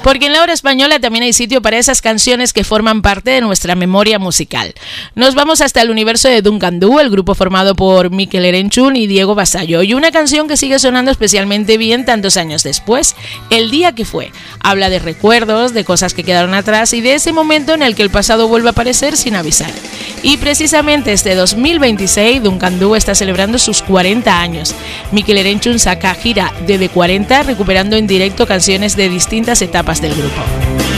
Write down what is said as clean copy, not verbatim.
porque en la hora española también hay sitio para esas canciones que forman parte de nuestra memoria musical. Nos vamos hasta el universo de Duncan Du, el grupo formado por Mikel Erenchun y Diego Basallo, y una canción que sigue sonando especialmente bien tantos años después, El día que fue. Habla de recuerdos, de cosas que quedaron atrás y de ese momento en el que el pasado vuelve a aparecer sin avisar. Y precisamente este 2026 Duncan Du está celebrando sus 40 años. Mikel Erenchun saca gira de 40 recuperando en directo canciones de distintas etapas del grupo.